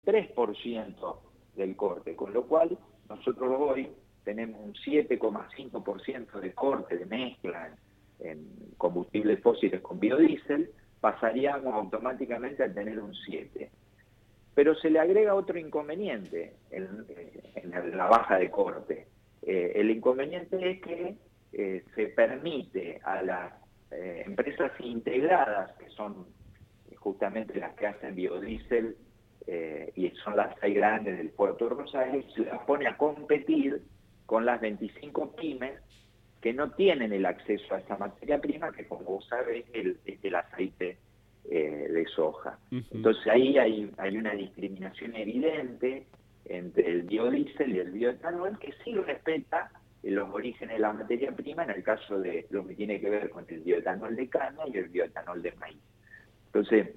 3% del corte, con lo cual nosotros hoy tenemos un 7,5% de corte de mezcla en combustibles fósiles con biodiesel, pasaríamos automáticamente a tener un 7%. Pero se le agrega otro inconveniente en la baja de corte. El inconveniente es que se permite a las empresas integradas, que son justamente las que hacen biodiesel, y son las 6 grandes del puerto de Rosario, se las pone a competir con las 25 pymes que no tienen el acceso a esa materia prima, que como vos sabés es el aceite de soja. Entonces ahí hay una discriminación evidente entre el biodiesel y el bioetanol, que sí respeta los orígenes de la materia prima en el caso de lo que tiene que ver con el bioetanol de caña y el bioetanol de maíz. Entonces,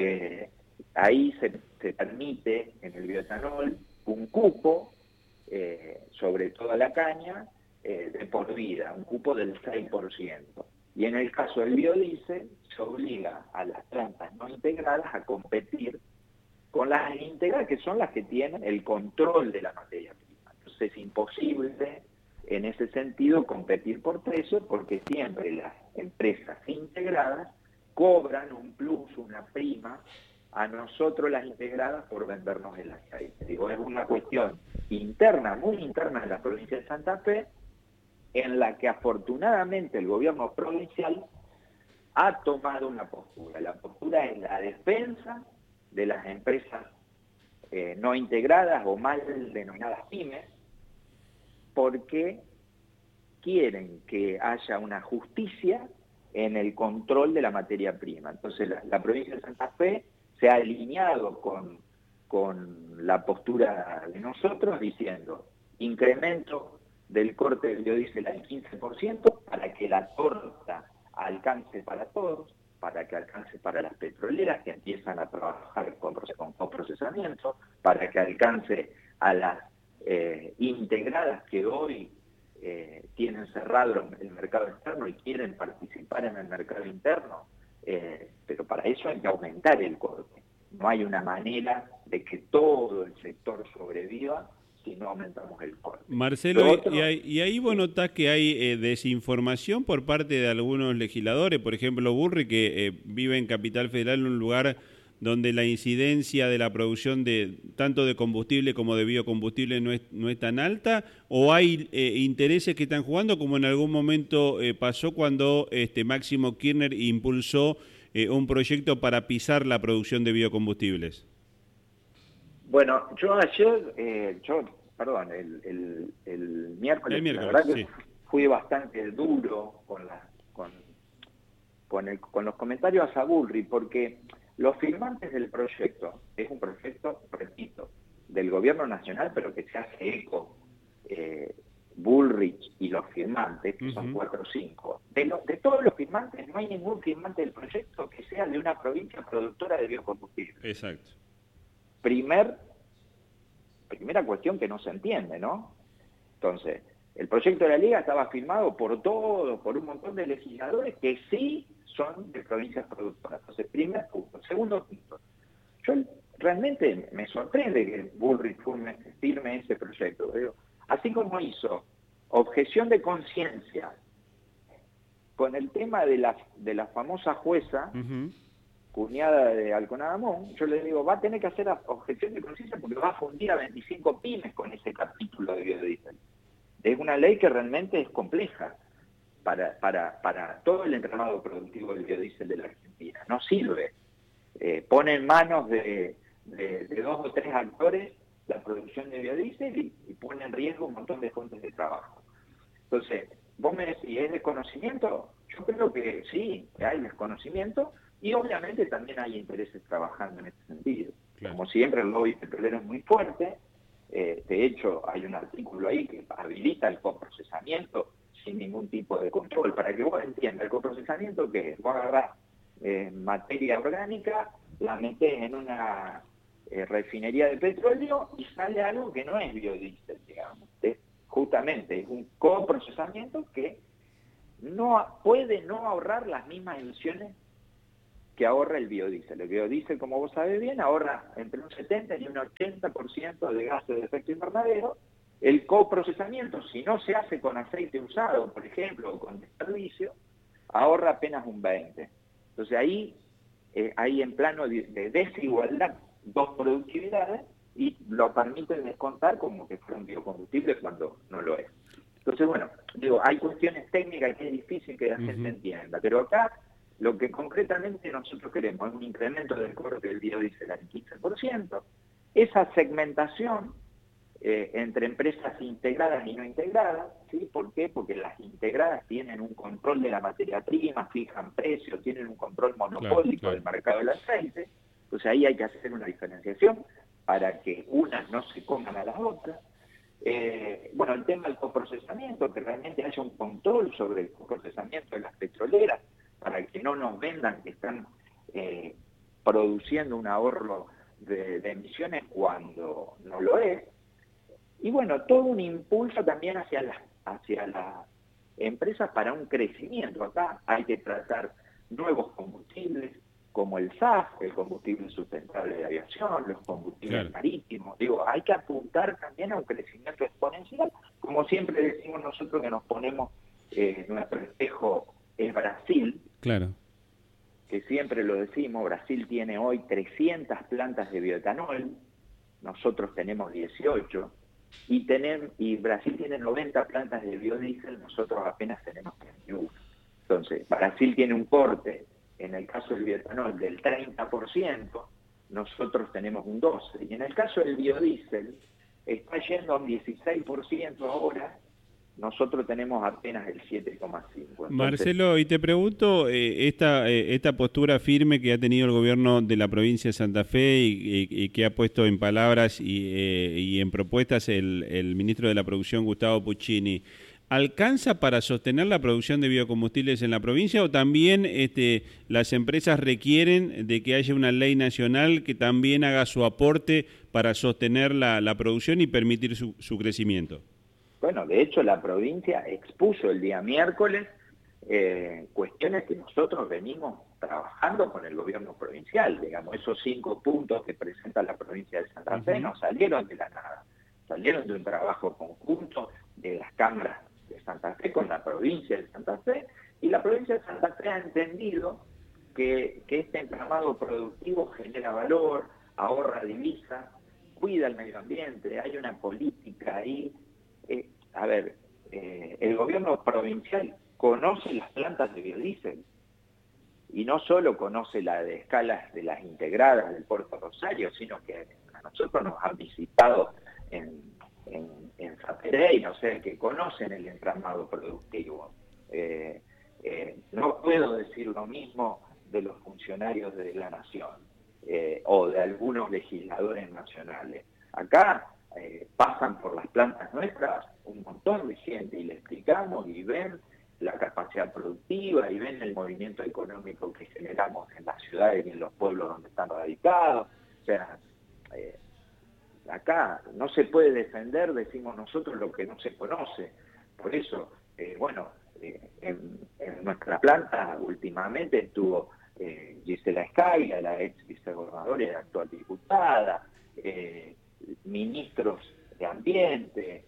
ahí se permite en el bioetanol un cupo sobre toda la caña de por vida, un cupo del 6%. Y en el caso del biodiesel, se obliga a las plantas no integradas a competir con las integradas, que son las que tienen el control de la materia prima. Entonces es imposible, en ese sentido, competir por precio, porque siempre las empresas integradas cobran un plus, una prima, a nosotros las integradas por vendernos el aceite. Digo, es una cuestión interna, muy interna de la provincia de Santa Fe, en la que afortunadamente el gobierno provincial ha tomado una postura. La postura es la defensa de las empresas no integradas o mal denominadas pymes, porque quieren que haya una justicia en el control de la materia prima. Entonces la provincia de Santa Fe se ha alineado con la postura de nosotros diciendo incremento del corte del biodiesel al 15% para que la torta alcance para todos, para que alcance para las petroleras que empiezan a trabajar con coprocesamiento, para que alcance a las integradas que hoy tienen cerrado el mercado externo y quieren participar en el mercado interno, pero para eso hay que aumentar el corte. No hay una manera de que todo el sector sobreviva si no aumentamos el corte. Marcelo, y ahí vos notás que hay desinformación por parte de algunos legisladores, por ejemplo Burri, que vive en Capital Federal, en un lugar donde la incidencia de la producción de tanto de combustible como de biocombustible no es tan alta, o hay intereses que están jugando, como en algún momento pasó cuando Máximo Kirchner impulsó un proyecto para pisar la producción de biocombustibles. Bueno, yo ayer, el miércoles, la verdad que fui bastante duro con los comentarios a Bullrich, porque los firmantes del proyecto, es un proyecto, repito, del gobierno nacional, pero que se hace eco Bullrich y los firmantes, que son 4 o 5. De todos los firmantes, no hay ningún firmante del proyecto que sea de una provincia productora de biocombustible. Exacto. Primera cuestión que no se entiende, ¿no? Entonces, el proyecto de la Liga estaba firmado por un montón de legisladores que sí son de provincias productoras. Entonces, primer punto. Segundo punto, yo realmente me sorprende que Bullrich firme ese proyecto. Pero así como hizo objeción de conciencia con el tema de la famosa jueza, cuñada de Alconadamón, yo le digo, va a tener que hacer objeción de conciencia porque va a fundir a 25 pymes con ese capítulo de biodiesel. Es una ley que realmente es compleja para todo el entramado productivo del biodiesel de la Argentina. No sirve. Pone en manos de 2 o 3 actores la producción de biodiesel y pone en riesgo un montón de fuentes de trabajo. Entonces, vos me decís, ¿es desconocimiento? Yo creo que sí, hay desconocimiento, y obviamente también hay intereses trabajando en este sentido. Claro. Como siempre, el lobby petrolero es muy fuerte. De hecho, hay un artículo ahí que habilita el coprocesamiento sin ningún tipo de control. Para que vos entiendas, el coprocesamiento, ¿qué es? Vos agarrás materia orgánica, la metés en una refinería de petróleo y sale algo que no es biodiesel, digamos. Justamente es un coprocesamiento que no puede no ahorrar las mismas emisiones que ahorra el biodiesel. El biodiesel, como vos sabés bien, ahorra entre un 70 y un 80% de gases de efecto invernadero. El coprocesamiento, si no se hace con aceite usado, por ejemplo, o con desperdicio, ahorra apenas un 20%. Entonces ahí hay en plano de desigualdad dos productividades y lo permiten descontar como que fuera un biocombustible cuando no lo es. Entonces, bueno, digo, hay cuestiones técnicas que es difícil que la gente entienda, pero acá lo que concretamente nosotros queremos es un incremento del corte del biodiesel al 15%, esa segmentación entre empresas integradas y no integradas, ¿sí? ¿Por qué? Porque las integradas tienen un control de la materia prima, fijan precios, tienen un control monopólico del mercado del aceite, entonces ahí hay que hacer una diferenciación para que unas no se coman a las otras. Bueno, el tema del coprocesamiento, que realmente haya un control sobre el coprocesamiento de las petroleras, para que no nos vendan que están produciendo un ahorro de emisiones cuando no lo es. Y bueno, todo un impulso también hacia las empresas para un crecimiento. Acá hay que tratar nuevos combustibles, como el SAF, el combustible sustentable de aviación, los combustibles marítimos. Digo, hay que apuntar también a un crecimiento exponencial. Como siempre decimos nosotros que nos ponemos, nuestro espejo es Brasil, que siempre lo decimos, Brasil tiene hoy 300 plantas de bioetanol, nosotros tenemos 18, y Brasil tiene 90 plantas de biodiesel, nosotros apenas tenemos 21. Entonces, Brasil tiene un corte, en el caso del bioetanol, del 30%, nosotros tenemos un 12%. Y en el caso del biodiesel, está yendo a un 16% ahora, nosotros tenemos apenas el 7,5%. Marcelo, y te pregunto, esta postura firme que ha tenido el gobierno de la provincia de Santa Fe y que ha puesto en palabras y en propuestas el ministro de la Producción, Gustavo Puccini, ¿alcanza para sostener la producción de biocombustibles en la provincia o también las empresas requieren de que haya una ley nacional que también haga su aporte para sostener la producción y permitir su crecimiento? Bueno, de hecho la provincia expuso el día miércoles cuestiones que nosotros venimos trabajando con el gobierno provincial. Digamos, esos 5 puntos que presenta la provincia de Santa Fe no salieron de la nada, salieron de un trabajo conjunto de las cámaras de Santa Fe con la provincia de Santa Fe, y la provincia de Santa Fe ha entendido que este entramado productivo genera valor, ahorra divisa, cuida el medio ambiente, hay una política ahí. El gobierno provincial conoce las plantas de biodiesel y no solo conoce la de escalas de las integradas del Puerto Rosario, sino que a nosotros nos han visitado en Zapereira, o sea, que conocen el entramado productivo. No puedo decir lo mismo de los funcionarios de la Nación o de algunos legisladores nacionales. Acá pasan por las plantas nuestras un montón de gente y le explicamos y ven la capacidad productiva y ven el movimiento económico que generamos en las ciudades y en los pueblos donde están radicados. O sea, acá no se puede defender, decimos nosotros, lo que no se conoce. Por eso, en nuestra planta últimamente estuvo Gisela Scalia, la ex vicegobernadora y la actual diputada, ministros de ambiente,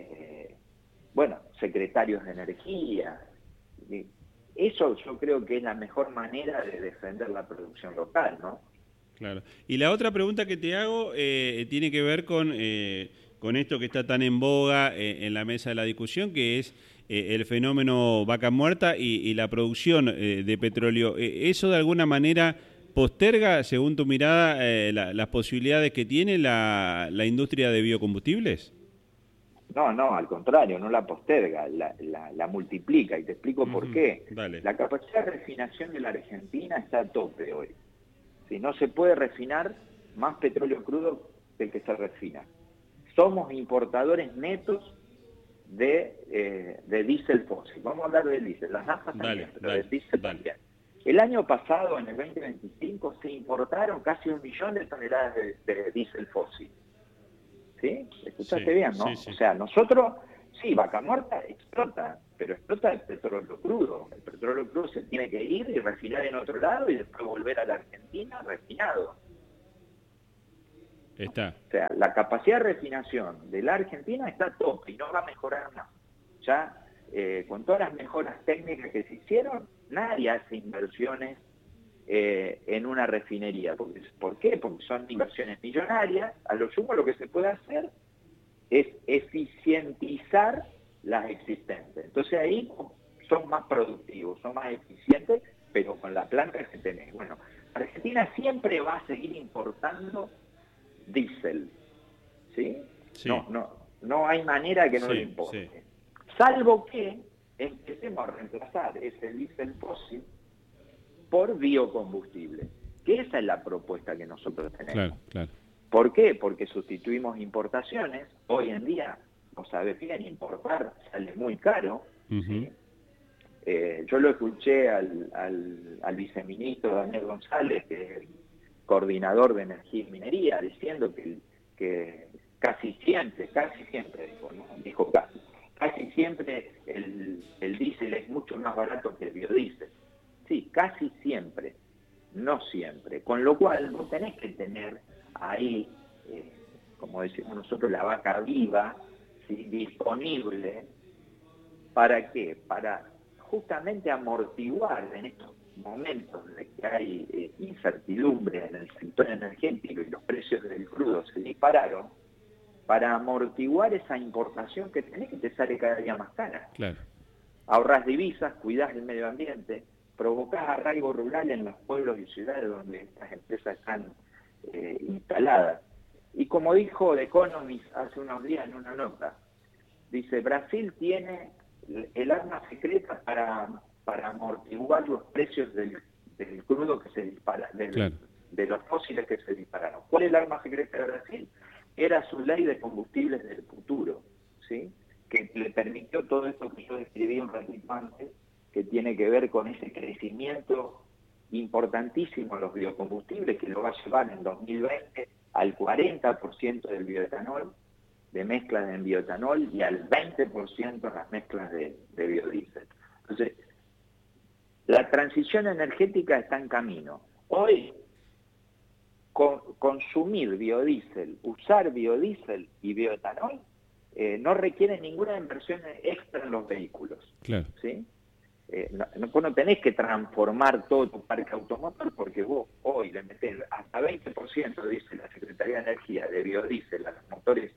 secretarios de energía. Eso yo creo que es la mejor manera de defender la producción local, ¿no? Claro. Y la otra pregunta que te hago tiene que ver con esto que está tan en boga en la mesa de la discusión, que es el fenómeno vaca muerta y la producción de petróleo. ¿Eso de alguna manera posterga, según tu mirada, las posibilidades que tiene la industria de biocombustibles? No, al contrario, no la posterga, la multiplica, y te explico por qué. Dale. La capacidad de refinación de la Argentina está a tope hoy. Si no se puede refinar más petróleo crudo del que se refina. Somos importadores netos de diésel fósil. Vamos a hablar del diésel, las naftas también, pero del diésel también. El año pasado, en el 2025, se importaron casi 1 millón de toneladas de diésel fósil. ¿Sí? ¿Escuchaste bien, no? Sí. O sea, nosotros, sí, vaca muerta explota. pero explota el petróleo crudo. El petróleo crudo se tiene que ir y refinar en otro lado y después volver a la Argentina refinado. Está. O sea, la capacidad de refinación de la Argentina está a tope y no va a mejorar más. Ya con todas las mejoras técnicas que se hicieron, nadie hace inversiones en una refinería. ¿Por qué? Porque son inversiones millonarias. A lo sumo lo que se puede hacer es eficientizar las existentes. Entonces ahí son más productivos, son más eficientes, pero con la planta que tenés. Bueno, Argentina siempre va a seguir importando diésel, ¿sí? Sí. No hay manera que no le importe. Sí. Salvo que empecemos a reemplazar ese diésel fósil por biocombustible, que esa es la propuesta que nosotros tenemos. Claro, claro. ¿Por qué? Porque sustituimos importaciones. Hoy en día, no sabes bien, importar sale muy caro. ¿Sí? Yo lo escuché al viceministro Daniel González, que es el coordinador de energía y minería, diciendo que casi siempre, dijo casi siempre el diésel es mucho más barato que el biodiesel. Sí, casi siempre, no siempre. Con lo cual vos tenés que tener ahí, como decimos nosotros, la vaca viva, ¿sí? Disponible. ¿Para qué? Para justamente amortiguar en estos momentos de que hay incertidumbre en el sector energético y los precios del crudo se dispararon, para amortiguar esa importación que tenés, que te sale cada día más cara. Claro. Ahorrás divisas, cuidás el medio ambiente, provocás arraigo rural en los pueblos y ciudades donde estas empresas están instaladas. Y como dijo The Economist hace unos días en una nota, dice, Brasil tiene el arma secreta para amortiguar los precios del crudo que se dispara, de los fósiles que se dispararon. ¿Cuál es el arma secreta de Brasil? Era su ley de combustibles del futuro, ¿sí? Que le permitió todo esto que yo describí un ratito antes, que tiene que ver con ese crecimiento importantísimo en los biocombustibles, que lo va a llevar en 2020 al 40% del bioetanol, de mezclas en bioetanol, y al 20% en las mezclas de biodiesel. Entonces, la transición energética está en camino. Hoy, consumir biodiesel, usar biodiesel y bioetanol no requiere ninguna inversión extra en los vehículos. Claro. ¿Sí? Vos no tenés que transformar todo tu parque automotor, porque vos hoy le metés hasta 20%, dice la Secretaría de Energía, de biodiesel a los motores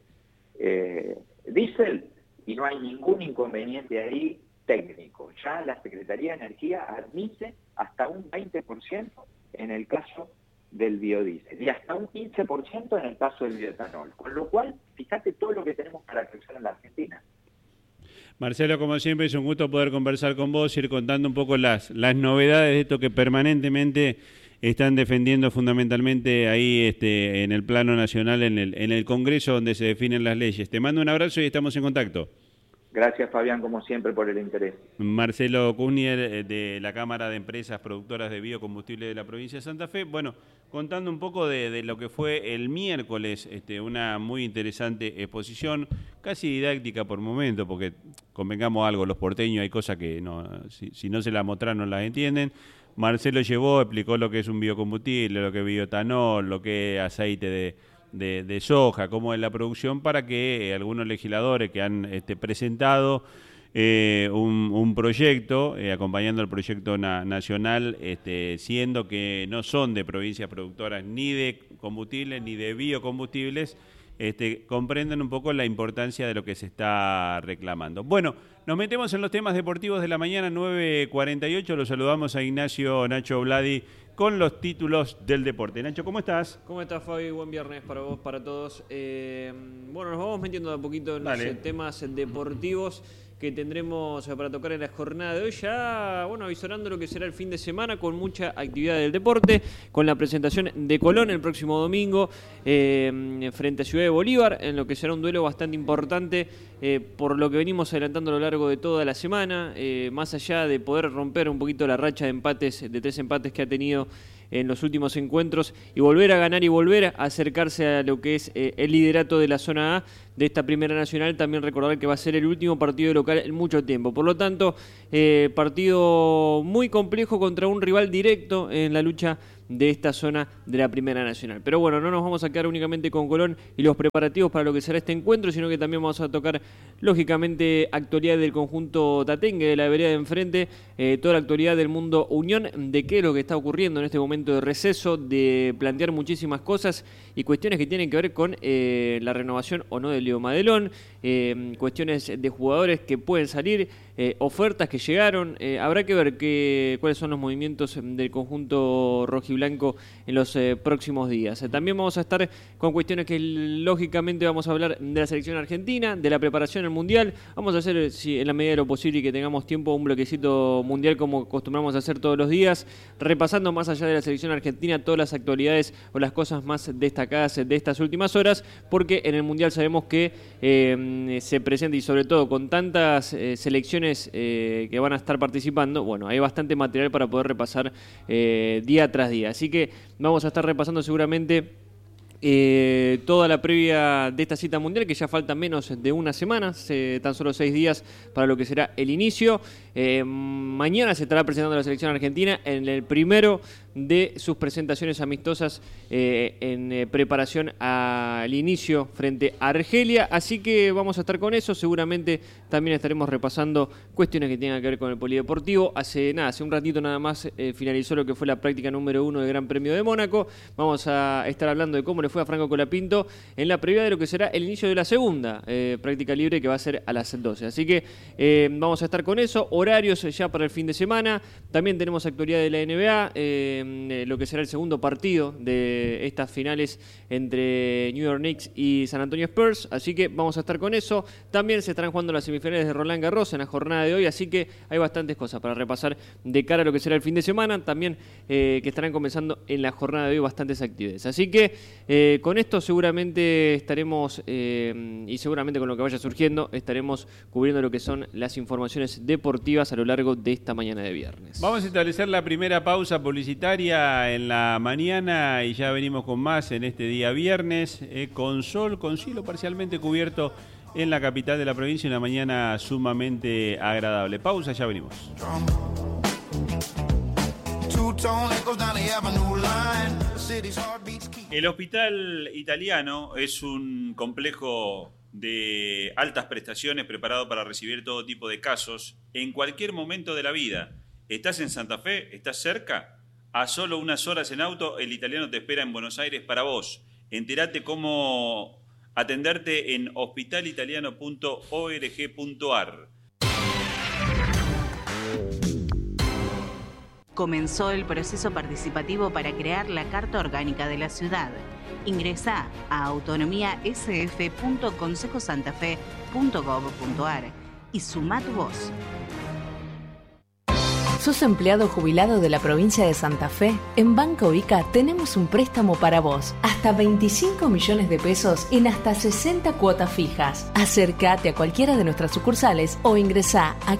diésel, y no hay ningún inconveniente ahí técnico. Ya la Secretaría de Energía admite hasta un 20% en el caso del biodiesel y hasta un 15% en el caso del bioetanol. Con lo cual, fíjate todo lo que tenemos para crecer en la Argentina. Marcelo, como siempre, es un gusto poder conversar con vos, ir contando un poco las novedades de esto que permanentemente están defendiendo fundamentalmente ahí en el plano nacional, en el Congreso, donde se definen las leyes. Te mando un abrazo y estamos en contacto. Gracias, Fabián, como siempre, por el interés. Marcelo Cunier, de la Cámara de Empresas Productoras de Biocombustible de la provincia de Santa Fe. Bueno, contando un poco de lo que fue el miércoles, una muy interesante exposición, casi didáctica por momento, porque convengamos algo, los porteños hay cosas que no, si no se las mostraron no las entienden. Marcelo explicó lo que es un biocombustible, lo que es bioetanol, lo que es aceite de soja, cómo es la producción, para que algunos legisladores que han presentado un proyecto, acompañando el proyecto nacional, siendo que no son de provincias productoras ni de combustibles ni de biocombustibles, comprenden un poco la importancia de lo que se está reclamando. Bueno, nos metemos en los temas deportivos de la mañana, 9:48. Los saludamos a Ignacio Nacho Vladi con los títulos del deporte. Nacho, ¿cómo estás? ¿Cómo estás, Fabi? Buen viernes para vos, para todos. Bueno, nos vamos metiendo de a poquito en los temas deportivos que tendremos para tocar en la jornada de hoy, ya avisorando lo que será el fin de semana, con mucha actividad del deporte, con la presentación de Colón el próximo domingo frente a Ciudad de Bolívar, en lo que será un duelo bastante importante por lo que venimos adelantando a lo largo de toda la semana, más allá de poder romper un poquito la racha de empates, de 3 empates que ha tenido en los últimos encuentros, y volver a ganar y volver a acercarse a lo que es el liderato de la zona A. de esta Primera Nacional. También recordar que va a ser el último partido local en mucho tiempo. Por lo tanto, partido muy complejo contra un rival directo en la lucha de esta zona de la Primera Nacional. Pero bueno, no nos vamos a quedar únicamente con Colón y los preparativos para lo que será este encuentro, sino que también vamos a tocar, lógicamente, actualidad del conjunto tatengue, de la vereda de enfrente, toda la actualidad del mundo Unión, de qué es lo que está ocurriendo en este momento de receso, de plantear muchísimas cosas y cuestiones que tienen que ver con la renovación o no de Leo Madelón, cuestiones de jugadores que pueden salir, ofertas que llegaron. Habrá que ver cuáles son los movimientos del conjunto rojiblanco en los próximos días. También vamos a estar con cuestiones que lógicamente vamos a hablar de la selección argentina, de la preparación al Mundial. Vamos a hacer, si en la medida de lo posible y que tengamos tiempo, un bloquecito mundial como acostumbramos a hacer todos los días, repasando más allá de la selección argentina todas las actualidades o las cosas más destacadas de estas últimas horas, porque en el Mundial sabemos que se presenta, y sobre todo con tantas selecciones que van a estar participando, bueno, hay bastante material para poder repasar día tras día. Así que vamos a estar repasando seguramente toda la previa de esta cita mundial, que ya falta menos de una semana, tan solo 6 días para lo que será el inicio. Mañana se estará presentando la selección argentina en el primero de sus presentaciones amistosas en preparación al inicio frente a Argelia, así que vamos a estar con eso. Seguramente también estaremos repasando cuestiones que tengan que ver con el polideportivo. Hace un ratito nada más finalizó lo que fue la práctica número 1 del Gran Premio de Mónaco. Vamos a estar hablando de cómo le fue a Franco Colapinto en la previa de lo que será el inicio de la segunda práctica libre, que va a ser a las 12, así que vamos a estar con eso. Horarios ya para el fin de semana. También tenemos actualidad de la NBA, lo que será el segundo partido de estas finales entre New York Knicks y San Antonio Spurs, así que vamos a estar con eso. También se estarán jugando las semifinales de Roland Garros en la jornada de hoy, así que hay bastantes cosas para repasar de cara a lo que será el fin de semana. También que estarán comenzando en la jornada de hoy bastantes actividades, así que con esto seguramente estaremos y seguramente con lo que vaya surgiendo estaremos cubriendo lo que son las informaciones deportivas a lo largo de esta mañana de viernes. Vamos a establecer la primera pausa publicitaria en la mañana y ya venimos con más en este día viernes, con sol, con cielo parcialmente cubierto en la capital de la provincia, una mañana sumamente agradable. Pausa, ya venimos. El Hospital Italiano es un complejo de altas prestaciones preparado para recibir todo tipo de casos en cualquier momento de la vida. ¿Estás en Santa Fe? ¿Estás cerca? A solo unas horas en auto, el Italiano te espera en Buenos Aires para vos. Entérate cómo atenderte en hospitalitaliano.org.ar. Comenzó el proceso participativo para crear la Carta Orgánica de la Ciudad. Ingresá a autonomiasf.consejosantafe.gov.ar y sumá tu voz. ¿Sos empleado jubilado de la provincia de Santa Fe? En Banco Vica tenemos un préstamo para vos. Hasta 25 millones de pesos en hasta 60 cuotas fijas. Acércate a cualquiera de nuestras sucursales o ingresá a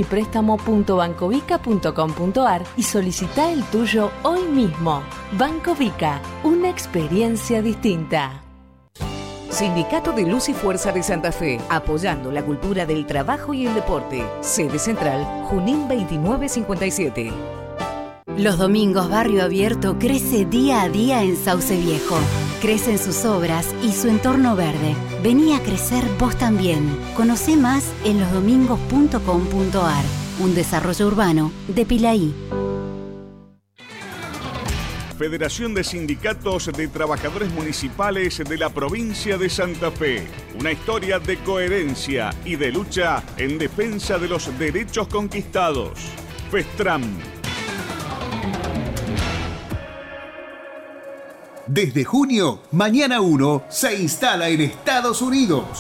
quieromiprestamo.bancovica.com.ar y solicitá el tuyo hoy mismo. Banco Vica, una experiencia distinta. Sindicato de Luz y Fuerza de Santa Fe, apoyando la cultura del trabajo y el deporte. Sede central, Junín 2957. Los domingos Barrio Abierto crece día a día en Sauce Viejo. Crecen sus obras y su entorno verde. Vení a crecer vos también. Conocé más en losdomingos.com.ar. Un desarrollo urbano de Pilaí. Federación de Sindicatos de Trabajadores Municipales de la provincia de Santa Fe. Una historia de coherencia y de lucha en defensa de los derechos conquistados. FESTRAM. Desde junio, Mañana 1 se instala en Estados Unidos.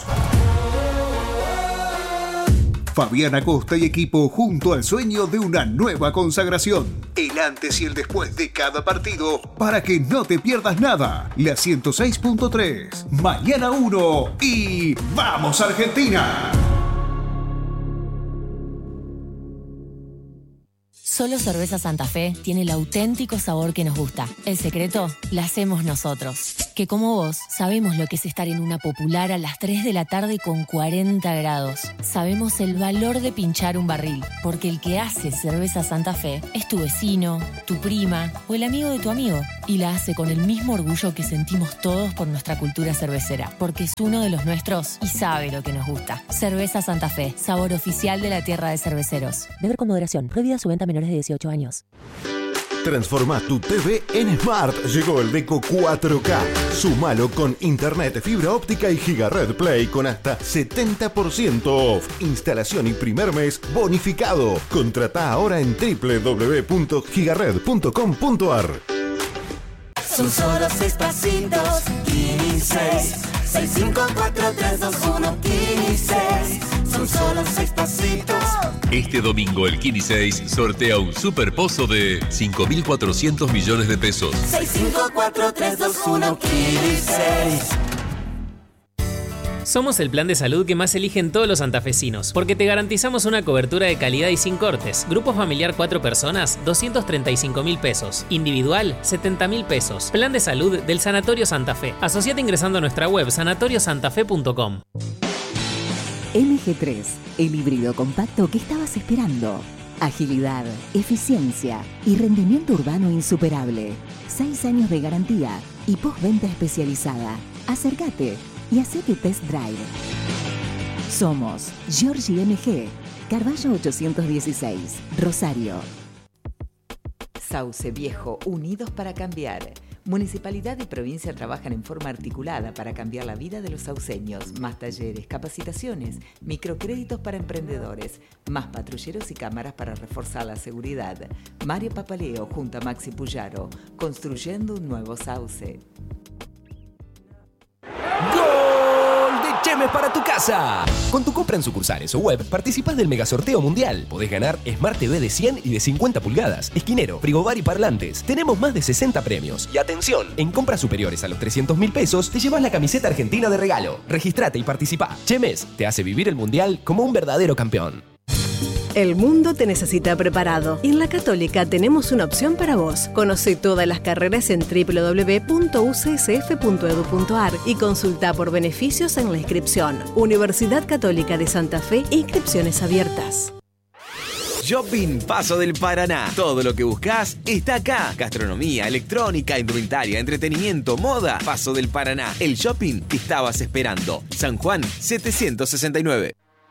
Fabián Acosta y equipo junto al sueño de una nueva consagración. El antes y el después de cada partido para que no te pierdas nada. La 106.3, Mañana 1 y ¡vamos Argentina! Solo Cerveza Santa Fe tiene el auténtico sabor que nos gusta. El secreto la hacemos nosotros. Que como vos, sabemos lo que es estar en una popular a las 3 de la tarde con 40 grados. Sabemos el valor de pinchar un barril, porque el que hace Cerveza Santa Fe es tu vecino, tu prima o el amigo de tu amigo. Y la hace con el mismo orgullo que sentimos todos por nuestra cultura cervecera, porque es uno de los nuestros y sabe lo que nos gusta. Cerveza Santa Fe, sabor oficial de la tierra de cerveceros. Beber con moderación. Prohibida su venta a menores de 18 años. Transforma tu TV en Smart. Llegó el Deco 4K. Súmalo con internet, fibra óptica y Gigared Play con hasta 70% off. Instalación y primer mes bonificado. Contratá ahora en www.gigared.com.ar. Son solo 6 pasitos, Kini 6. 654-321 Kini 6. Son solo 6 pasitos. Este domingo el Kini 6 sortea un super pozo de 5.400 millones de pesos. 654-321 Kini 6. Somos el plan de salud que más eligen todos los santafesinos, porque te garantizamos una cobertura de calidad y sin cortes. Grupo familiar 4 personas, 235.000 pesos. Individual, 70.000 pesos. Plan de salud del Sanatorio Santa Fe. Asociate ingresando a nuestra web sanatoriosantafe.com. MG3, el híbrido compacto que estabas esperando. Agilidad, eficiencia y rendimiento urbano insuperable. 6 años de garantía y postventa especializada. Acércate y hacete test drive. Somos Giorgi MG, Carballo 816, Rosario. Sauce Viejo, unidos para cambiar. Municipalidad y provincia trabajan en forma articulada para cambiar la vida de los sauceños. Más talleres, capacitaciones, microcréditos para emprendedores, más patrulleros y cámaras para reforzar la seguridad. Mario Papaleo junto a Maxi Puyaro, construyendo un nuevo sauce. Chemes para tu casa. Con tu compra en sucursales o web, participás del megasorteo mundial. Podés ganar Smart TV de 100 y de 50 pulgadas, esquinero, frigobar y parlantes. Tenemos más de 60 premios. Y atención, en compras superiores a los 300.000 pesos, te llevas la camiseta argentina de regalo. Registrate y participá. Chemes te hace vivir el mundial como un verdadero campeón. El mundo te necesita preparado. Y en la Católica tenemos una opción para vos. Conoce todas las carreras en www.ucsf.edu.ar y consulta por beneficios en la inscripción. Universidad Católica de Santa Fe, inscripciones abiertas. Shopping Paso del Paraná. Todo lo que buscas está acá. Gastronomía, electrónica, indumentaria, entretenimiento, moda. Paso del Paraná. El shopping que estabas esperando. San Juan 769.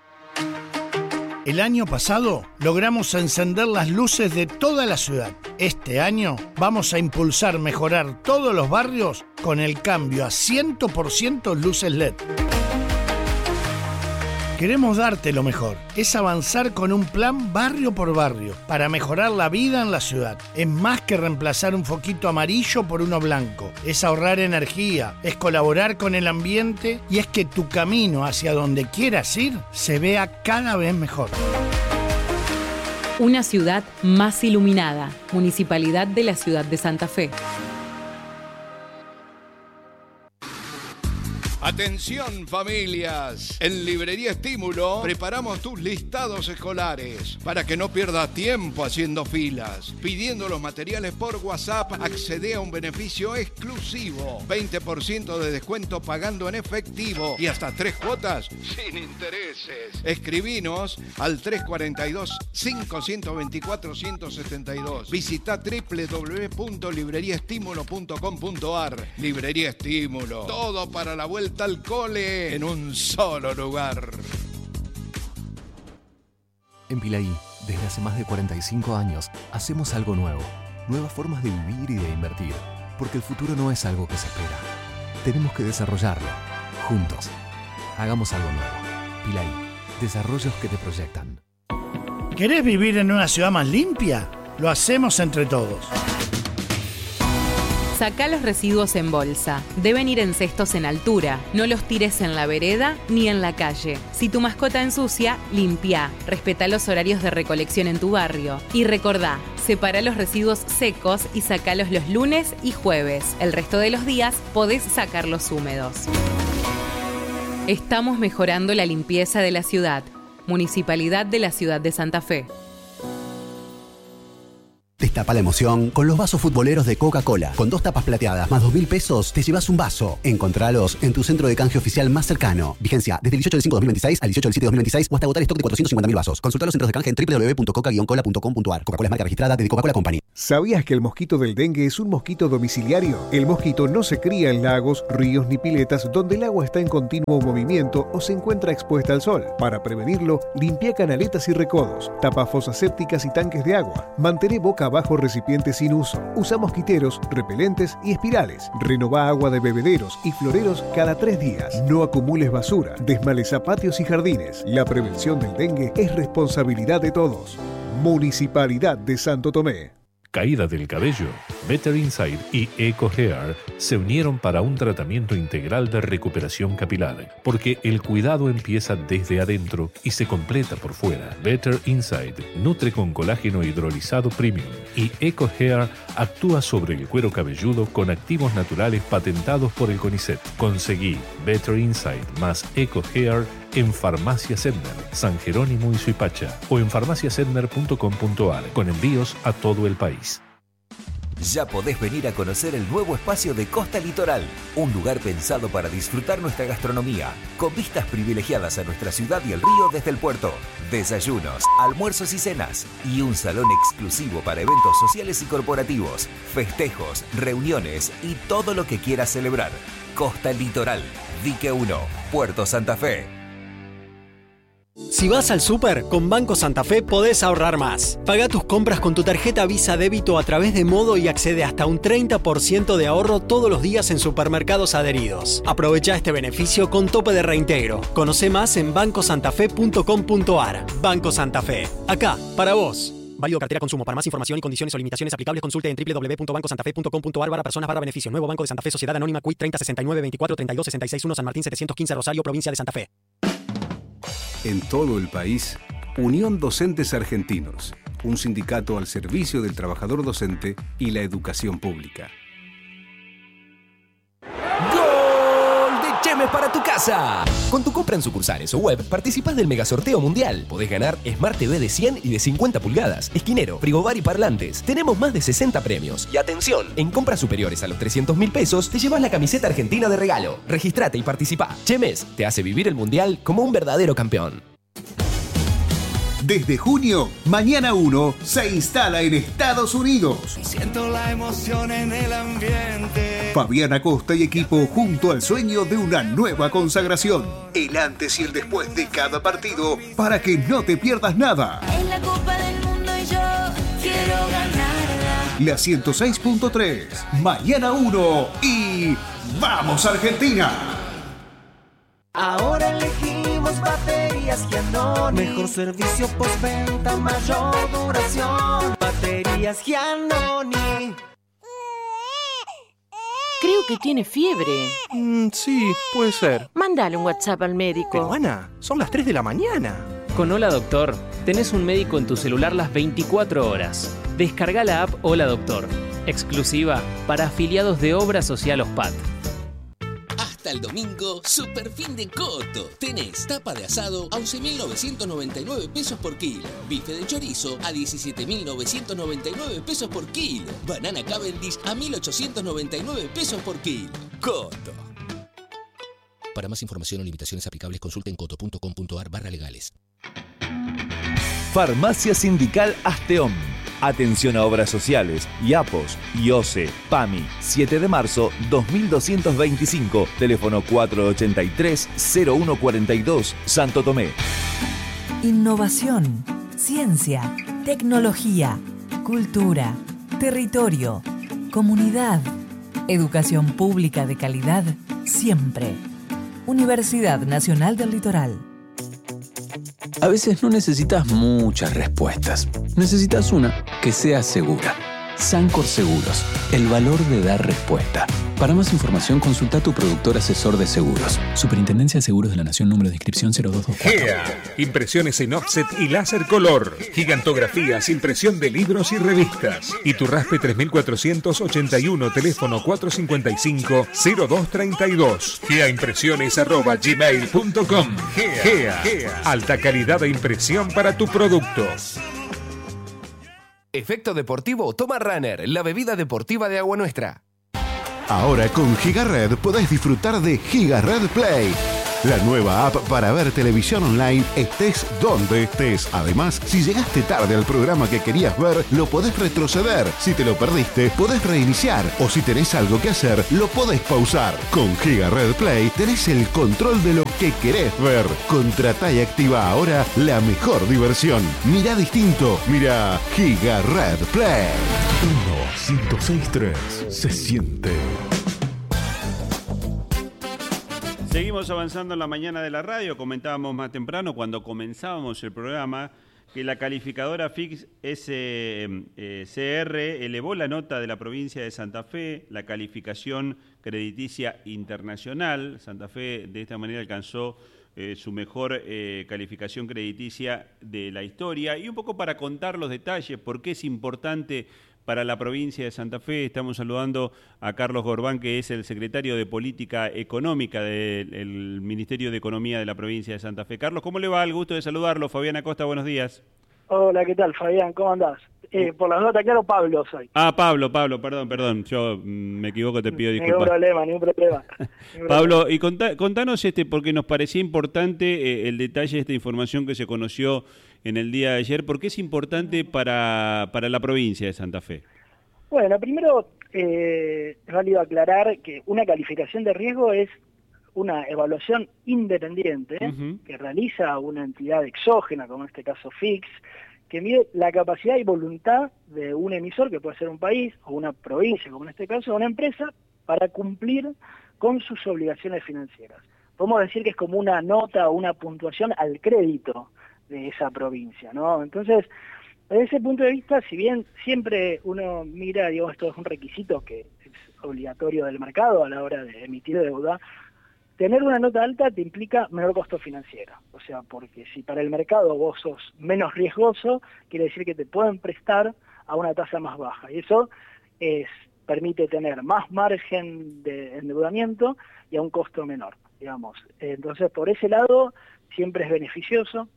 El año pasado logramos encender las luces de toda la ciudad. Este año vamos a impulsar mejorar todos los barrios con el cambio a 100% luces LED. Queremos darte lo mejor. Es avanzar con un plan barrio por barrio para mejorar la vida en la ciudad. Es más que reemplazar un foquito amarillo por uno blanco. Es ahorrar energía, es colaborar con el ambiente y es que tu camino hacia donde quieras ir se vea cada vez mejor. Una ciudad más iluminada. Municipalidad de la Ciudad de Santa Fe. Atención familias, en Librería Estímulo preparamos tus listados escolares para que no pierdas tiempo haciendo filas. Pidiendo los materiales por WhatsApp, accede a un beneficio exclusivo, 20% de descuento pagando en efectivo y hasta 3 cuotas sin intereses. Escribinos al 342-524-172. Visita www.libreriaestimulo.com.ar. Librería Estímulo, todo para la vuelta al cole en un solo lugar. En Pilaí, desde hace más de 45 años, hacemos algo nuevo. Nuevas formas de vivir y de invertir. Porque el futuro no es algo que se espera. Tenemos que desarrollarlo. Juntos. Hagamos algo nuevo. Pilaí, desarrollos que te proyectan. ¿Querés vivir en una ciudad más limpia? Lo hacemos entre todos. Sacá los residuos en bolsa. Deben ir en cestos en altura. No los tires en la vereda ni en la calle. Si tu mascota ensucia, limpia. Respetá los horarios de recolección en tu barrio. Y recordá, separa los residuos secos y sacalos los lunes y jueves. El resto de los días podés sacarlos húmedos. Estamos mejorando la limpieza de la ciudad. Municipalidad de la Ciudad de Santa Fe. Destapa la emoción con los vasos futboleros de Coca-Cola. Con 2 tapas plateadas más 2.000 pesos, te llevas un vaso. Encontralos en tu centro de canje oficial más cercano. Vigencia desde el 18 del 5 de 2026 al 18 del 7 de 2026 o hasta agotar stock de 450.000 vasos. Consulta los centros de canje en www.coca-cola.com.ar. Coca-Cola es marca registrada de Coca-Cola Company. ¿Sabías que el mosquito del dengue es un mosquito domiciliario? El mosquito no se cría en lagos, ríos ni piletas donde el agua está en continuo movimiento o se encuentra expuesta al sol. Para prevenirlo, limpia canaletas y recodos, tapa fosas sépticas y tanques de agua, mantén boca abajo recipientes sin uso, usa mosquiteros, repelentes y espirales, renová agua de bebederos y floreros cada 3 días, no acumules basura, desmaleza patios y jardines. La prevención del dengue es responsabilidad de todos. Municipalidad de Santo Tomé. Caída del cabello, Better Inside y Eco Hair se unieron para un tratamiento integral de recuperación capilar, porque el cuidado empieza desde adentro y se completa por fuera. Better Inside nutre con colágeno hidrolizado premium y Eco Hair actúa sobre el cuero cabelludo con activos naturales patentados por el CONICET. Conseguí Better Inside más Eco Hair en Farmacia Sedmer, San Jerónimo y Suipacha o en farmaciasedmer.com.ar con envíos a todo el país. Ya podés venir a conocer el nuevo espacio de Costa Litoral, un lugar pensado para disfrutar nuestra gastronomía, con vistas privilegiadas a nuestra ciudad y el río desde el puerto, desayunos, almuerzos y cenas, y un salón exclusivo para eventos sociales y corporativos, festejos, reuniones y todo lo que quieras celebrar. Costa Litoral, Dique 1, Puerto Santa Fe. Si vas al súper, con Banco Santa Fe podés ahorrar más. Paga tus compras con tu tarjeta Visa Débito a través de Modo y accede hasta un 30% de ahorro todos los días en supermercados adheridos. Aprovecha este beneficio con tope de reintegro. Conoce más en bancosantafe.com.ar. Banco Santa Fe. Acá, para vos. Válido cartera consumo. Para más información y condiciones o limitaciones aplicables, consulte en www.bancosantafe.com.ar/personas/beneficios. Nuevo Banco de Santa Fe, Sociedad Anónima, Quit 3069 24 32 66 1 San Martín 715 Rosario, provincia de Santa Fe. En todo el país, Unión Docentes Argentinos, un sindicato al servicio del trabajador docente y la educación pública. ¡Gol de Chemes para tu casa! Con tu compra en sucursales o web, participás del megasorteo mundial. Podés ganar Smart TV de 100 y de 50 pulgadas, esquinero, frigobar y parlantes. Tenemos más de 60 premios. Y atención, en compras superiores a los 300.000 pesos, te llevas la camiseta argentina de regalo. Registrate y participá. Chemes te hace vivir el mundial como un verdadero campeón. Desde junio, Mañana 1 se instala en Estados Unidos. Siento la emoción en el ambiente. Fabián Acosta y equipo junto al sueño de una nueva consagración. El antes y el después de cada partido para que no te pierdas nada. Es la Copa del Mundo y yo quiero ganarla. La 106.3, Mañana 1 y ¡vamos Argentina! Ahora elegimos baterías Giannoni. Mejor servicio postventa, mayor duración. Baterías Giannoni. Creo que tiene fiebre. Sí, puede ser. Mándale un WhatsApp al médico. Pero Ana, son las 3 de la mañana. Con Hola Doctor, tenés un médico en tu celular las 24 horas. Descarga la app Hola Doctor, exclusiva para afiliados de Obra Social OSPAT. Hasta el domingo, super fin de Coto. Tenés tapa de asado a 11.999 pesos por kilo. Bife de chorizo a 17.999 pesos por kilo. Banana Cavendish a 1.899 pesos por kilo. Coto. Para más información o limitaciones aplicables, consulte en coto.com.ar/legales. Farmacia Sindical Asteón. Atención a obras sociales, IAPOS, IOSE, PAMI, 7 de marzo 2225, teléfono 483-0142, Santo Tomé. Innovación, ciencia, tecnología, cultura, territorio, comunidad, educación pública de calidad, siempre. Universidad Nacional del Litoral. A veces no necesitas muchas respuestas. Necesitas una que sea segura. Sancor Seguros, el valor de dar respuesta. Para más información, consulta a tu productor asesor de seguros. Superintendencia de Seguros de la Nación, número de inscripción 0224. GEA, impresiones en offset y láser color. Gigantografías, impresión de libros y revistas. Iturraspe 3481, teléfono 455-0232. GEAimpresiones@gmail.com. GEA, alta calidad de impresión para tu producto. Efecto deportivo, toma Runner, la bebida deportiva de Agua Nuestra. Ahora con GigaRed podés disfrutar de GigaRed Play, la nueva app para ver televisión online estés donde estés. Además, si llegaste tarde al programa que querías ver, lo podés retroceder. Si te lo perdiste, podés reiniciar. O si tenés algo que hacer, lo podés pausar. Con GigaRed Play tenés el control de lo que querés ver. Contratá y activa ahora la mejor diversión. Mirá distinto. Mirá GigaRed Play. 106.3 se siente. Seguimos avanzando en la mañana de la radio. Comentábamos más temprano, cuando comenzábamos el programa, que la calificadora Fitch CR elevó la nota de la provincia de Santa Fe, la calificación crediticia internacional. Santa Fe de esta manera alcanzó su mejor calificación crediticia de la historia. Y un poco para contar los detalles, por qué es importante para la provincia de Santa Fe, estamos saludando a Carlos Gorbán, que es el secretario de Política Económica del Ministerio de Economía de la provincia de Santa Fe. Carlos, ¿cómo le va? El gusto de saludarlo. Fabián Acosta, buenos días. Hola, ¿qué tal, Fabián? ¿Cómo andás? Por la nota, claro, Pablo soy. Pablo, perdón. Yo me equivoco, te pido disculpas. Ningún problema. Pablo, y contanos porque nos parecía importante el detalle de esta información que se conoció en el día de ayer. ¿Por qué es importante para la provincia de Santa Fe? Bueno, primero es válido aclarar que una calificación de riesgo es una evaluación independiente que realiza una entidad exógena, como en este caso Fitch, que mide la capacidad y voluntad de un emisor, que puede ser un país o una provincia, como en este caso una empresa, para cumplir con sus obligaciones financieras. Podemos decir que es como una nota o una puntuación al crédito de esa provincia, ¿no? Entonces, desde ese punto de vista, si bien siempre uno mira, digo, esto es un requisito que es obligatorio del mercado a la hora de emitir deuda, tener una nota alta te implica menor costo financiero. O sea, porque si para el mercado vos sos menos riesgoso, quiere decir que te pueden prestar a una tasa más baja. Y eso permite tener más margen de endeudamiento y a un costo menor, digamos. Entonces, por ese lado, siempre es beneficioso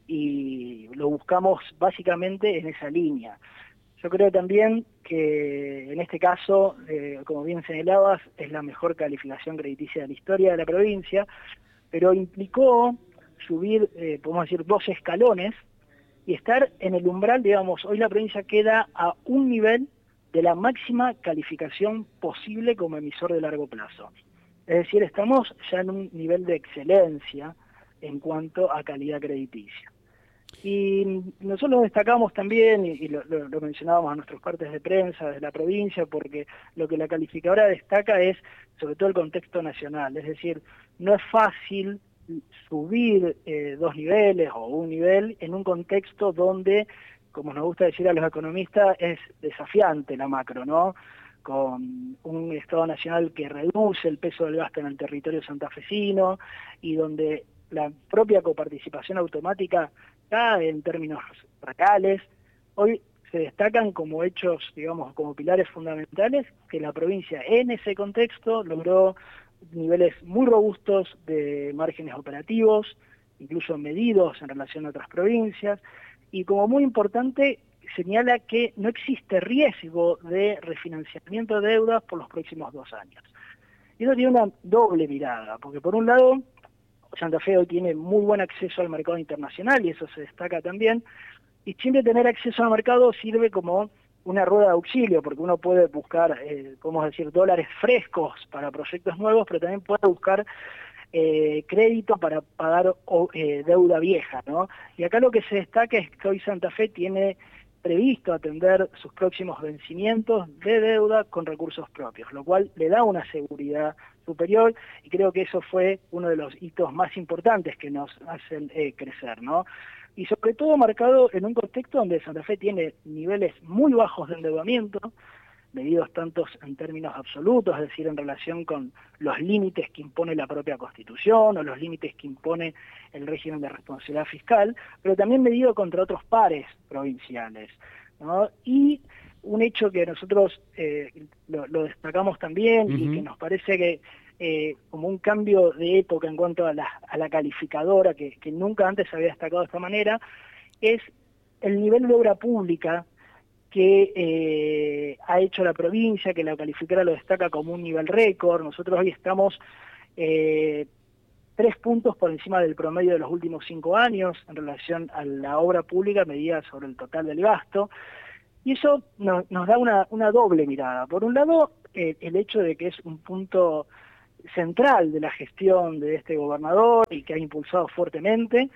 y lo buscamos básicamente en esa línea. Yo creo también que en este caso, como bien señalabas, es la mejor calificación crediticia de la historia de la provincia, pero implicó subir, podemos decir, 2 escalones y estar en el umbral, digamos, hoy la provincia queda a un nivel de la máxima calificación posible como emisor de largo plazo. Es decir, estamos ya en un nivel de excelencia en cuanto a calidad crediticia. Y nosotros destacamos también, y lo mencionábamos a nuestros partes de prensa de la provincia, porque lo que la calificadora destaca es sobre todo el contexto nacional, es decir, no es fácil subir 2 niveles o un nivel en un contexto donde, como nos gusta decir a los economistas, es desafiante la macro, ¿no? Con un Estado nacional que reduce el peso del gasto en el territorio santafesino y donde la propia coparticipación automática cae en términos reales. Hoy se destacan como hechos, digamos, como pilares fundamentales que la provincia en ese contexto logró niveles muy robustos de márgenes operativos, incluso medidos en relación a otras provincias, y como muy importante señala que no existe riesgo de refinanciamiento de deudas por los próximos 2 años. Y eso tiene una doble mirada, porque por un lado Santa Fe hoy tiene muy buen acceso al mercado internacional y eso se destaca también, y siempre tener acceso al mercado sirve como una rueda de auxilio, porque uno puede buscar, ¿cómo decir?, dólares frescos para proyectos nuevos, pero también puede buscar crédito para pagar deuda vieja, ¿no? Y acá lo que se destaca es que hoy Santa Fe tiene previsto atender sus próximos vencimientos de deuda con recursos propios, lo cual le da una seguridad superior y creo que eso fue uno de los hitos más importantes que nos hacen crecer, ¿no? Y sobre todo marcado en un contexto donde Santa Fe tiene niveles muy bajos de endeudamiento, medidos tantos en términos absolutos, es decir, en relación con los límites que impone la propia Constitución o los límites que impone el régimen de responsabilidad fiscal, pero también medido contra otros pares provinciales, ¿no? Y un hecho que nosotros lo destacamos también y que nos parece que como un cambio de época en cuanto a la calificadora, que nunca antes se había destacado de esta manera, es el nivel de obra pública que ha hecho la provincia, que la calificadora lo destaca como un nivel récord. Nosotros hoy estamos 3 puntos por encima del promedio de los últimos 5 años en relación a la obra pública medida sobre el total del gasto. Y eso nos da una doble mirada. Por un lado, el hecho de que es un punto central de la gestión de este gobernador y que ha impulsado fuertemente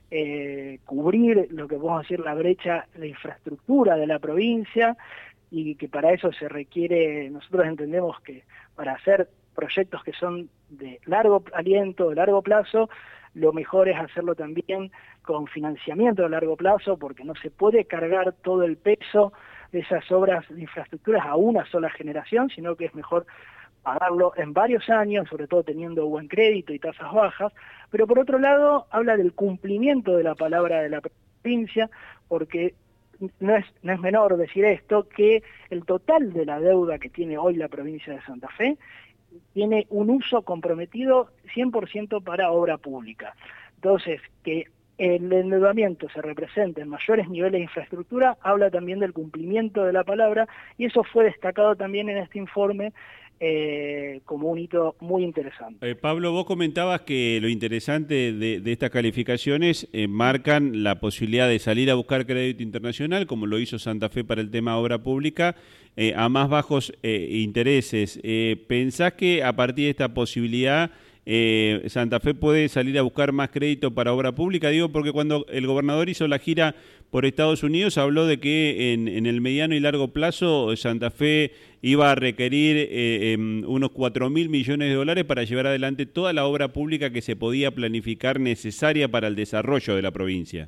cubrir lo que podemos decir la brecha de infraestructura de la provincia, y que para eso se requiere, nosotros entendemos que para hacer proyectos que son de largo aliento, de largo plazo, lo mejor es hacerlo también con financiamiento de largo plazo, porque no se puede cargar todo el peso de esas obras de infraestructuras a una sola generación, sino que es mejor pagarlo en varios años, sobre todo teniendo buen crédito y tasas bajas. Pero por otro lado, habla del cumplimiento de la palabra de la provincia, porque no es menor decir esto, que el total de la deuda que tiene hoy la provincia de Santa Fe tiene un uso comprometido 100% para obra pública. Entonces, que el endeudamiento se represente en mayores niveles de infraestructura, habla también del cumplimiento de la palabra, y eso fue destacado también en este informe como un hito muy interesante. Pablo, vos comentabas que lo interesante de estas calificaciones marcan la posibilidad de salir a buscar crédito internacional, como lo hizo Santa Fe para el tema obra pública, a más bajos intereses. ¿Pensás que a partir de esta posibilidad Santa Fe puede salir a buscar más crédito para obra pública? Digo, porque cuando el gobernador hizo la gira por Estados Unidos habló de que en el mediano y largo plazo Santa Fe iba a requerir unos 4.000 millones de dólares para llevar adelante toda la obra pública que se podía planificar necesaria para el desarrollo de la provincia.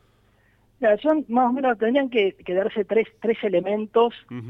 Son más o menos, tendrían que darse tres elementos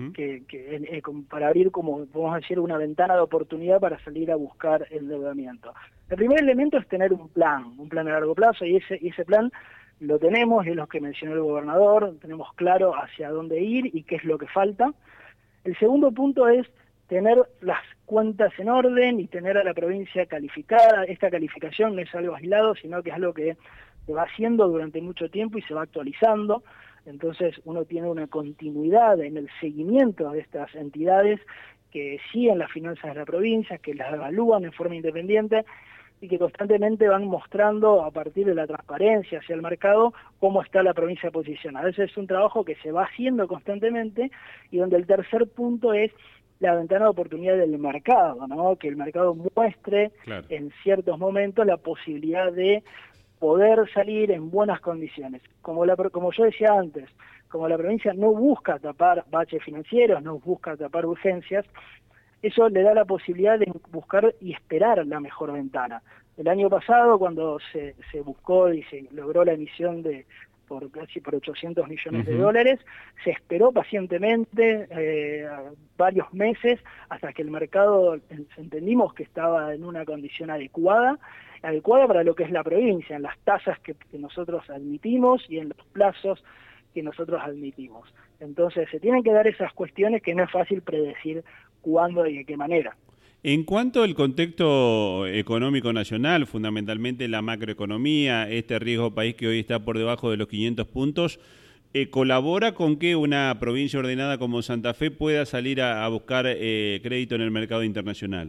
para abrir, como podemos decir, una ventana de oportunidad para salir a buscar el endeudamiento. El primer elemento es tener un plan a largo plazo, y ese plan lo tenemos, es lo que mencionó el gobernador, tenemos claro hacia dónde ir y qué es lo que falta. El segundo punto es tener las cuentas en orden y tener a la provincia calificada. Esta calificación no es algo aislado, sino que es algo que se va haciendo durante mucho tiempo y se va actualizando. Entonces uno tiene una continuidad en el seguimiento de estas entidades que siguen las finanzas de la provincia, que las evalúan en forma independiente y que constantemente van mostrando a partir de la transparencia hacia el mercado cómo está la provincia posicionada. Ese es un trabajo que se va haciendo constantemente, y donde el tercer punto es la ventana de oportunidad del mercado, ¿no? Que el mercado muestre en ciertos momentos la posibilidad de poder salir en buenas condiciones. Como yo decía antes, como la provincia no busca tapar baches financieros, no busca tapar urgencias, eso le da la posibilidad de buscar y esperar la mejor ventana. El año pasado, cuando se buscó y se logró la emisión por 800 millones de dólares, se esperó pacientemente varios meses hasta que el mercado entendimos que estaba en una condición adecuada para lo que es la provincia, en las tasas que nosotros admitimos y en los plazos que nosotros admitimos. Entonces se tienen que dar esas cuestiones que no es fácil predecir cuándo y de qué manera. En cuanto al contexto económico nacional, fundamentalmente la macroeconomía, este riesgo país que hoy está por debajo de los 500 puntos, ¿colabora con que una provincia ordenada como Santa Fe pueda salir a buscar crédito en el mercado internacional?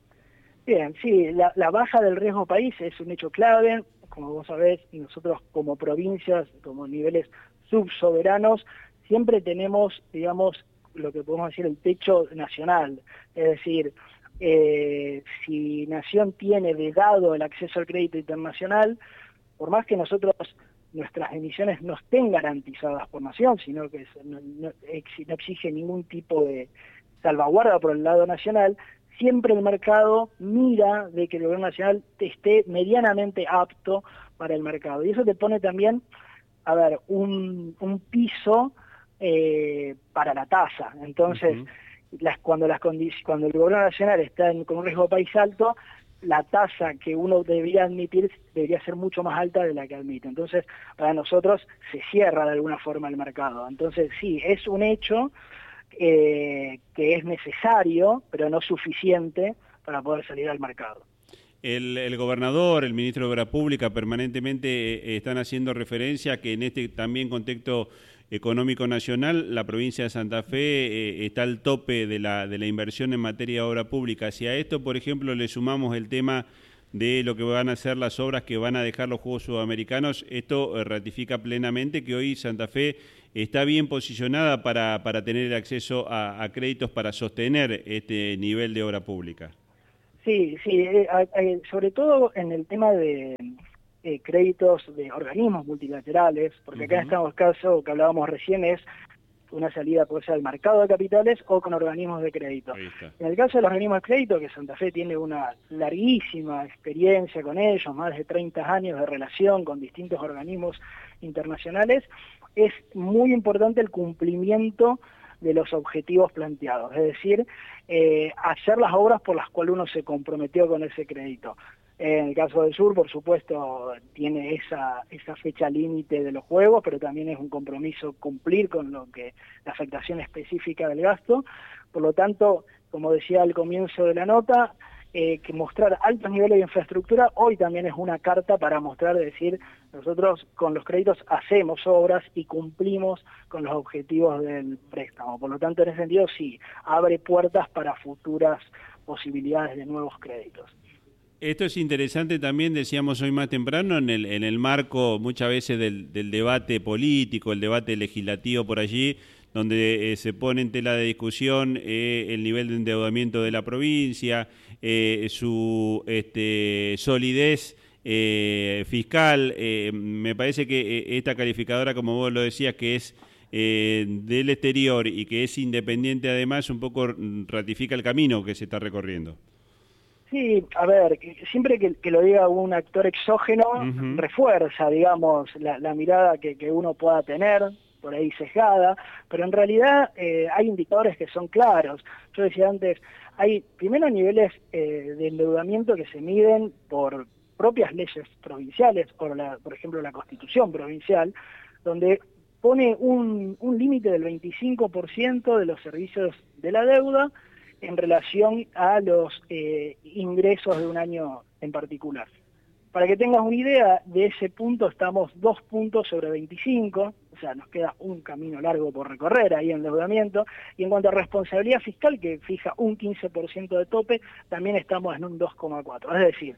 Bien, sí, la baja del riesgo país es un hecho clave. Como vos sabés, nosotros como provincias, como niveles subsoberanos, siempre tenemos, digamos, lo que podemos decir el techo nacional. Es decir, si Nación tiene vedado el acceso al crédito internacional, por más que nuestras emisiones no estén garantizadas por Nación, sino que no exige ningún tipo de salvaguarda por el lado nacional, siempre el mercado mira de que el gobierno nacional esté medianamente apto para el mercado. Y eso te pone también, un piso para la tasa. Entonces, cuando el gobierno nacional está con un riesgo país alto, la tasa que uno debería admitir debería ser mucho más alta de la que admite. Entonces, para nosotros se cierra de alguna forma el mercado. Entonces, sí, es un hecho que es necesario, pero no suficiente para poder salir al mercado. El gobernador, el ministro de Obra Pública permanentemente están haciendo referencia a que en este también contexto económico nacional, la provincia de Santa Fe está al tope de la inversión en materia de obra pública. Si a esto, por ejemplo, le sumamos el tema de lo que van a ser las obras que van a dejar los Juegos Sudamericanos, esto ratifica plenamente que hoy Santa Fe está bien posicionada para tener el acceso a créditos para sostener este nivel de obra pública. Sí, sobre todo en el tema de créditos de organismos multilaterales, porque acá estamos caso que hablábamos recién es una salida puede ser al mercado de capitales o con organismos de crédito. En el caso de los organismos de crédito, que Santa Fe tiene una larguísima experiencia con ellos, más de 30 años de relación con distintos organismos internacionales, es muy importante el cumplimiento de los objetivos planteados, es decir, hacer las obras por las cuales uno se comprometió con ese crédito. En el caso del sur, por supuesto, tiene esa fecha límite de los juegos, pero también es un compromiso cumplir con lo que la afectación específica del gasto. Por lo tanto, como decía al comienzo de la nota, que mostrar altos niveles de infraestructura hoy también es una carta para mostrar, decir, nosotros con los créditos hacemos obras y cumplimos con los objetivos del préstamo. Por lo tanto, en ese sentido, sí, abre puertas para futuras posibilidades de nuevos créditos. Esto es interesante también, decíamos hoy más temprano, en el marco muchas veces del debate político, el debate legislativo por allí, donde se pone en tela de discusión el nivel de endeudamiento de la provincia, su solidez fiscal. Me parece que esta calificadora, como vos lo decías, que es del exterior y que es independiente además, un poco ratifica el camino que se está recorriendo. Sí, a ver, siempre que lo diga un actor exógeno, refuerza, digamos, la mirada que uno pueda tener, por ahí sesgada, pero en realidad hay indicadores que son claros. Yo decía antes, hay primero niveles de endeudamiento que se miden por propias leyes provinciales, por ejemplo la Constitución provincial, donde pone un límite del 25% de los servicios de la deuda en relación a los ingresos de un año en particular. Para que tengas una idea, de ese punto estamos 2 puntos sobre 25, o sea, nos queda un camino largo por recorrer ahí en endeudamiento, y en cuanto a responsabilidad fiscal, que fija un 15% de tope, también estamos en un 2,4. Es decir,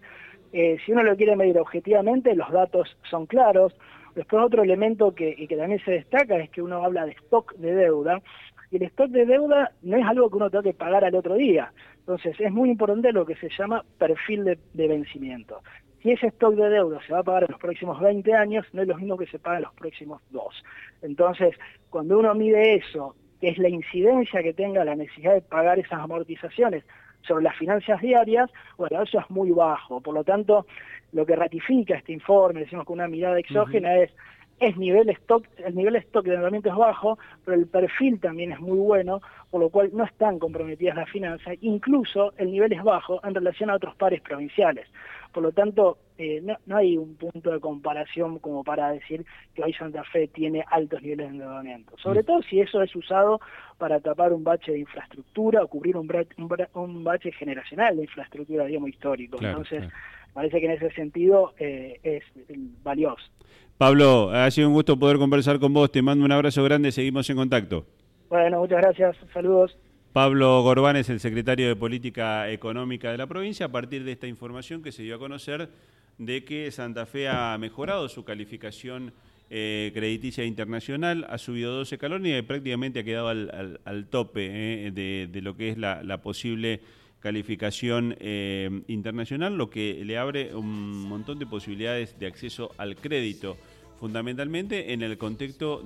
si uno lo quiere medir objetivamente, los datos son claros. Después otro elemento que también se destaca es que uno habla de stock de deuda, y el stock de deuda no es algo que uno tenga que pagar al otro día. Entonces es muy importante lo que se llama perfil de vencimiento. Si ese stock de deuda se va a pagar en los próximos 20 años, no es lo mismo que se paga en los próximos 2. Entonces, cuando uno mide eso, que es la incidencia que tenga la necesidad de pagar esas amortizaciones sobre las finanzas diarias, bueno, eso es muy bajo. Por lo tanto, lo que ratifica este informe, decimos con una mirada exógena, es el nivel de stock de endeudamiento es bajo, pero el perfil también es muy bueno, por lo cual no están comprometidas las finanzas, incluso el nivel es bajo en relación a otros pares provinciales. Por lo tanto, no hay un punto de comparación como para decir que hoy Santa Fe tiene altos niveles de endeudamiento. Sobre todo si eso es usado para tapar un bache de infraestructura o cubrir un bache generacional de infraestructura, digamos, histórico. Claro, entonces, parece que en ese sentido es valioso. Pablo, ha sido un gusto poder conversar con vos. Te mando un abrazo grande, seguimos en contacto. Bueno, muchas gracias. Saludos. Pablo Gorbán es el secretario de Política Económica de la provincia, a partir de esta información que se dio a conocer de que Santa Fe ha mejorado su calificación crediticia internacional, ha subido 12 escalones y prácticamente ha quedado al tope de lo que es la posible calificación internacional, lo que le abre un montón de posibilidades de acceso al crédito, fundamentalmente en el contexto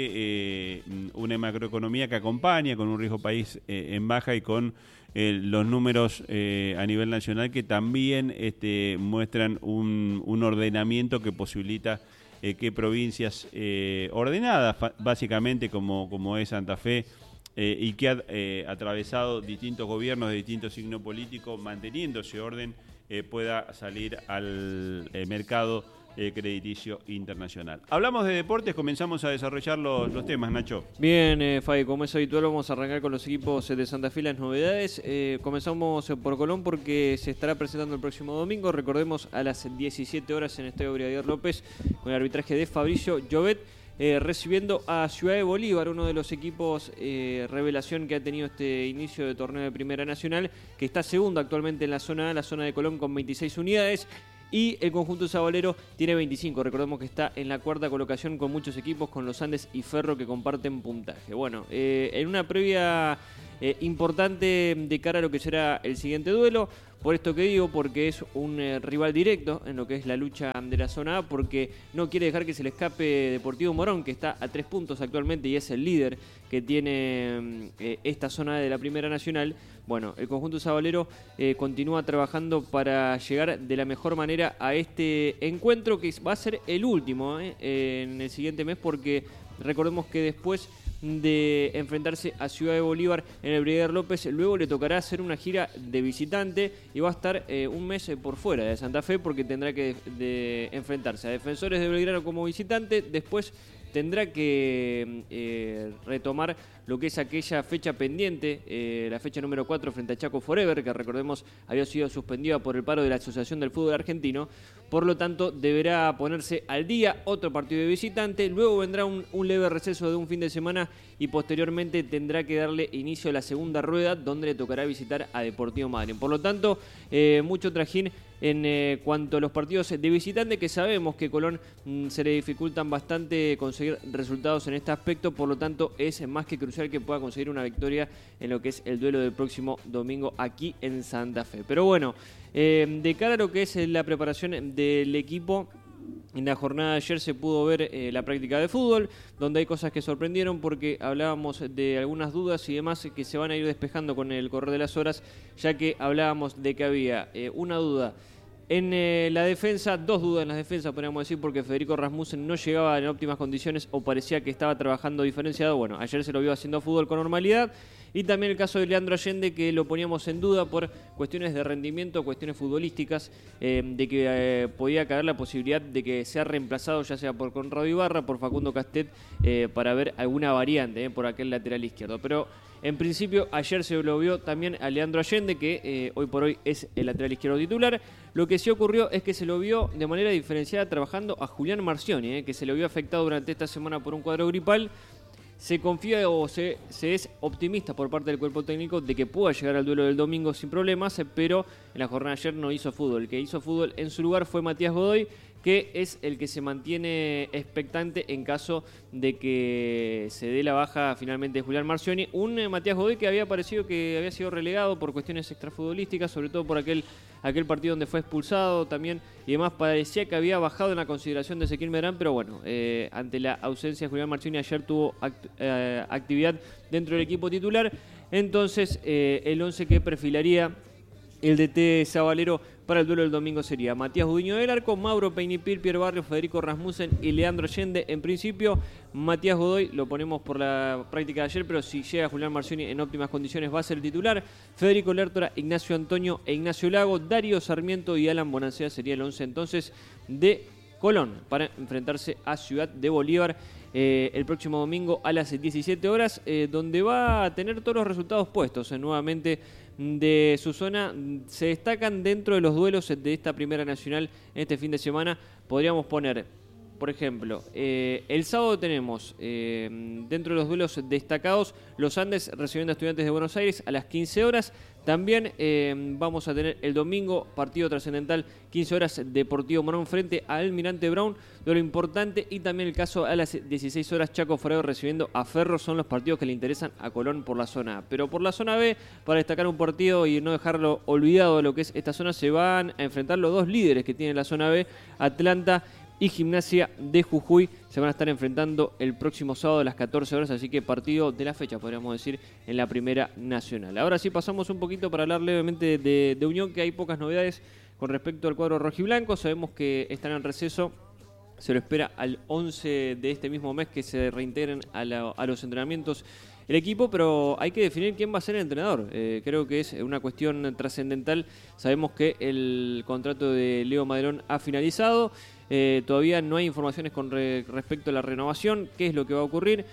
de una macroeconomía que acompaña con un riesgo país en baja y con los números a nivel nacional que también muestran un ordenamiento que posibilita que provincias ordenadas, básicamente como es Santa Fe, y que ha atravesado distintos gobiernos de distintos signos políticos, manteniendo ese orden, pueda salir al mercado crediticio internacional. Hablamos de deportes, comenzamos a desarrollar los temas, Nacho. Bien, Fabi, como es habitual, vamos a arrancar con los equipos de Santa Fe, las novedades. Comenzamos por Colón porque se estará presentando el próximo domingo, recordemos, a las 17 horas en el Estadio Brigadier López, con el arbitraje de Fabricio Llobet. recibiendo a Ciudad de Bolívar, uno de los equipos revelación que ha tenido este inicio de torneo de Primera Nacional, que está segundo actualmente en la zona A, la zona de Colón, con 26 unidades. Y el conjunto sabalero tiene 25. Recordemos que está en la cuarta colocación con muchos equipos, con los Andes y Ferro, que comparten puntaje. Bueno, en una previa importante de cara a lo que será el siguiente duelo. Por esto que digo, porque es un rival directo en lo que es la lucha de la zona A, porque no quiere dejar que se le escape Deportivo Morón, que está a 3 puntos actualmente y es el líder que tiene esta zona de la Primera Nacional. Bueno, el conjunto sabalero continúa trabajando para llegar de la mejor manera a este encuentro, que va a ser el último en el siguiente mes, porque recordemos que después de enfrentarse a Ciudad de Bolívar en el Brigadier López, luego le tocará hacer una gira de visitante y va a estar un mes por fuera de Santa Fe, porque tendrá que enfrentarse a Defensores de Belgrano como visitante. Después tendrá que retomar lo que es aquella fecha pendiente, la fecha número 4 frente a Chaco Forever, que recordemos había sido suspendida por el paro de la Asociación del Fútbol Argentino. Por lo tanto, deberá ponerse al día otro partido de visitante. Luego vendrá un leve receso de un fin de semana y posteriormente tendrá que darle inicio a la segunda rueda, donde le tocará visitar a Deportivo Madryn. Por lo tanto, mucho trajín en cuanto a los partidos de visitante, que sabemos que Colón se le dificultan bastante conseguir resultados en este aspecto. Por lo tanto, es más que crucial que pueda conseguir una victoria en lo que es el duelo del próximo domingo aquí en Santa Fe. Pero bueno, de cara a lo que es la preparación del equipo, en la jornada de ayer se pudo ver la práctica de fútbol, donde hay cosas que sorprendieron, porque hablábamos de algunas dudas y demás que se van a ir despejando con el correr de las horas, ya que hablábamos de que había una duda en la defensa, dos dudas en la defensa, podríamos decir, porque Federico Rasmussen no llegaba en óptimas condiciones o parecía que estaba trabajando diferenciado. Bueno, ayer se lo vio haciendo fútbol con normalidad. Y también el caso de Leandro Allende, que lo poníamos en duda por cuestiones de rendimiento, cuestiones futbolísticas, de que podía caer la posibilidad de que sea reemplazado, ya sea por Conrado Ibarra, por Facundo Castet, para ver alguna variante por aquel lateral izquierdo. Pero en principio ayer se lo vio también a Leandro Allende, que hoy por hoy es el lateral izquierdo titular. Lo que sí ocurrió es que se lo vio de manera diferenciada trabajando a Julián Marcioni, que se lo vio afectado durante esta semana por un cuadro gripal. Se confía o se es optimista por parte del cuerpo técnico de que pueda llegar al duelo del domingo sin problemas, pero en la jornada de ayer no hizo fútbol. El que hizo fútbol en su lugar fue Matías Godoy, que es el que se mantiene expectante en caso de que se dé la baja finalmente de Julián Marcioni. Un Matías Godoy que había parecido que había sido relegado por cuestiones extrafutbolísticas, sobre todo por aquel partido donde fue expulsado también, y demás parecía que había bajado en la consideración de Ezequiel Medrán, pero bueno, ante la ausencia de Julián Marcioni ayer tuvo actividad dentro del equipo titular. Entonces el 11 que perfilaría el DT sabalero para el duelo del domingo sería Matías Gudiño del Arco, Mauro Peinipil, Pierre Barrio, Federico Rasmussen y Leandro Allende. En principio, Matías Godoy lo ponemos por la práctica de ayer, pero si llega Julián Marcioni en óptimas condiciones va a ser el titular. Federico Lertora, Ignacio Antonio e Ignacio Lago, Darío Sarmiento y Alan Bonancea sería el 11 entonces de Colón para enfrentarse a Ciudad de Bolívar el próximo domingo a las 17 horas, donde va a tener todos los resultados puestos nuevamente de su zona. Se destacan dentro de los duelos de esta Primera Nacional en este fin de semana. Podríamos poner, por ejemplo, el sábado tenemos dentro de los duelos destacados los Andes recibiendo a Estudiantes de Buenos Aires a las 15 horas. También vamos a tener el domingo partido trascendental, 15 horas, Deportivo Morón frente a Almirante Brown, duelo importante. Y también el caso a las 16 horas, Chaco Forever recibiendo a Ferro. Son los partidos que le interesan a Colón por la zona A. Pero por la zona B, para destacar un partido y no dejarlo olvidado de lo que es esta zona, se van a enfrentar los dos líderes que tiene la zona B, Atlanta y Gimnasia de Jujuy. Se van a estar enfrentando el próximo sábado a las 14 horas, así que partido de la fecha, podríamos decir, en la Primera Nacional. Ahora sí pasamos un poquito para hablar levemente de Unión, que hay pocas novedades con respecto al cuadro rojiblanco. Sabemos que están en receso, se lo espera al 11 de este mismo mes que se reintegren a los entrenamientos el equipo, pero hay que definir quién va a ser el entrenador. Creo que es una cuestión trascendental. Sabemos que el contrato de Leo Maderón ha finalizado. Todavía no hay informaciones con respecto a la renovación, qué es lo que va a ocurrir.